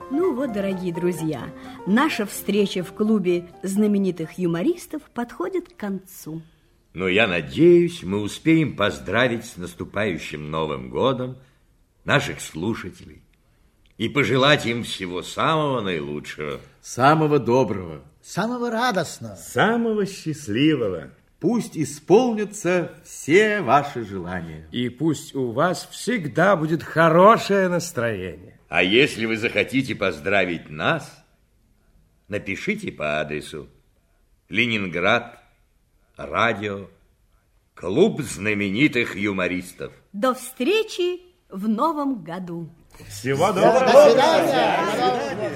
Ну вот, дорогие друзья, наша встреча в клубе знаменитых юмористов подходит к концу. Но я надеюсь, мы успеем поздравить с наступающим Новым годом наших слушателей и пожелать им всего самого наилучшего. Самого доброго. Самого радостного. Самого счастливого. Пусть исполнятся все ваши желания. И пусть у вас всегда будет хорошее настроение. А если вы захотите поздравить нас, напишите по адресу Ленинград, радио, клуб знаменитых юмористов. До встречи в новом году. Всего доброго. До свидания.